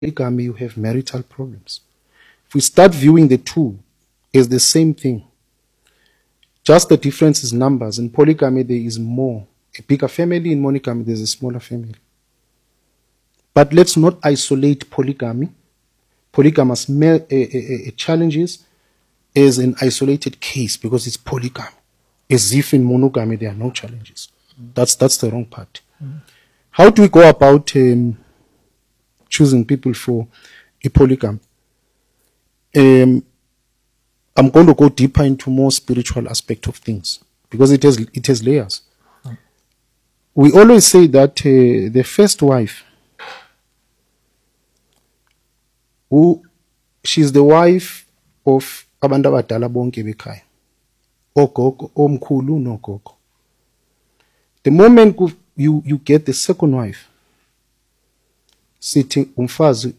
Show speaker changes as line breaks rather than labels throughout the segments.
polygamy, you have marital problems. If we start viewing the two as the same thing, just the difference is numbers. In polygamy, there is more. A bigger family. In monogamy, there's a smaller family. But let's not isolate polygamy, polygamous challenges, as an isolated case because it's polygamy. As if in monogamy, there are no challenges. That's the wrong part. How do we go about choosing people for a polygamy? I'm going to go deeper into more spiritual aspect of things because it has layers. We always say that the first wife, she's the wife of abantu abadala bonke bekhaya, ogogo, omkhulu nogogo. The moment you get the second wife, sitting umfazi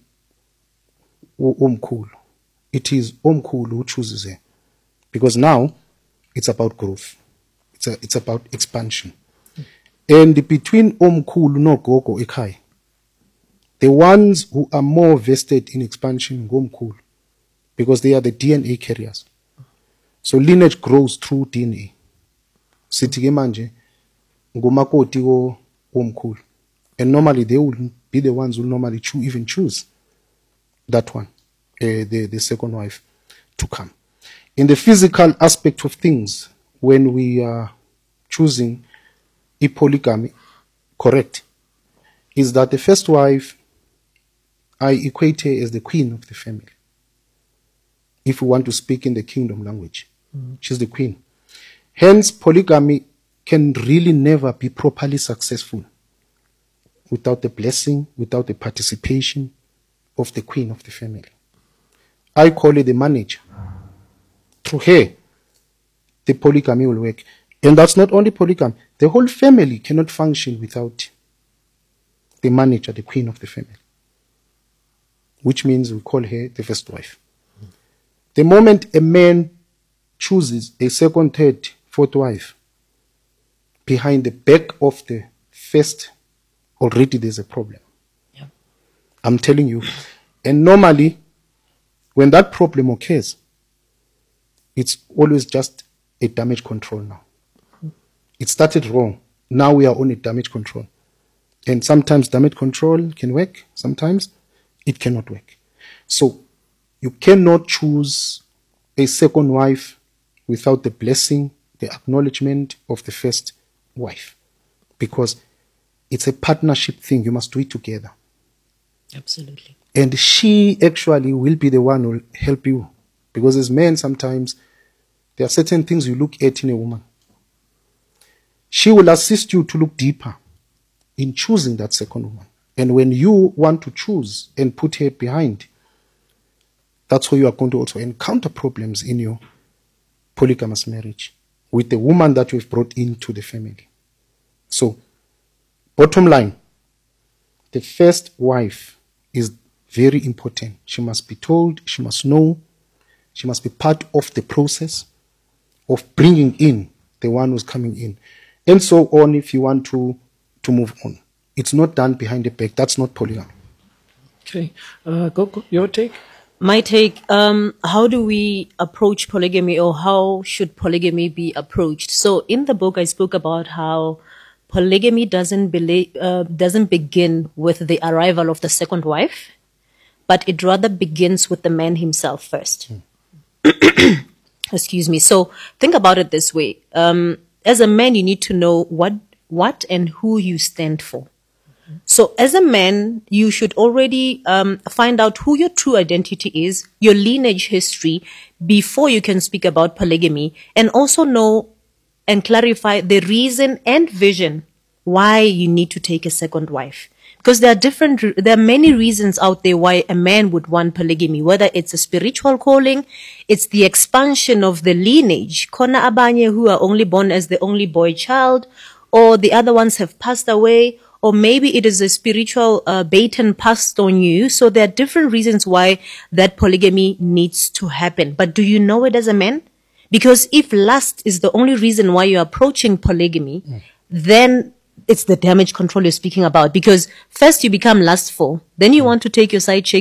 omkhulu, it is omkhulu who chooses her, because now it's about growth. It's about expansion. And between omkhulu no gogo ekhaya, the ones who are more vested in expansion ngomkhulu, because they are the DNA carriers. So lineage grows through DNA. Sithi ke manje ngumakoti omkhulu, and normally they will be the ones who normally choose that one, the second wife to come. In the physical aspect of things, when we are choosing a polygamy, correct, is that the first wife, I equate her as the queen of the family. If we want to speak in the kingdom language, she's the queen. Hence, polygamy can really never be properly successful without the blessing, without the participation of the queen of the family. I call it the manager. Through her, the polygamy will work. And that's not only polygamy. The whole family cannot function without the manager, the queen of the family, which means we call her the first wife. The moment a man chooses a second, third, fourth wife, behind the back of the first, already there's a problem. Yeah. I'm telling you. And normally, when that problem occurs, it's always just a damage control now. It started wrong. Now we are on a damage control. And sometimes damage control can work. Sometimes it cannot work. So you cannot choose a second wife without the blessing, the acknowledgement of the first wife. Because it's a partnership thing. You must do it together.
Absolutely.
And she actually will be the one who will help you. Because as men, sometimes there are certain things you look at in a woman. She will assist you to look deeper in choosing that second woman. And when you want to choose and put her behind, that's where you are going to also encounter problems in your polygamous marriage with the woman that you've brought into the family. So, bottom line, the first wife is very important. She must be told, she must know, she must be part of the process of bringing in the one who's coming in. And so on if you want to move on. It's not done behind the back. That's not polygamy.
Okay. Go, your take?
My take, how do we approach polygamy, or how should polygamy be approached? So in the book, I spoke about how polygamy doesn't begin with the arrival of the second wife, but it rather begins with the man himself first. Excuse me. So think about it this way. As a man, you need to know what and who you stand for. So as a man, you should already find out who your true identity is, your lineage history, before you can speak about polygamy, and also know and clarify the reason and vision why you need to take a second wife. Because there are many reasons out there why a man would want polygamy, whether it's a spiritual calling, it's the expansion of the lineage. Kona abanye who are only born as the only boy child, or the other ones have passed away, or maybe it is a spiritual baton passed on you. So there are different reasons why that polygamy needs to happen. But do you know it as a man? Because if lust is the only reason why you're approaching polygamy, then it's the damage control you're speaking about, because first you become lustful, then you want to take your side chick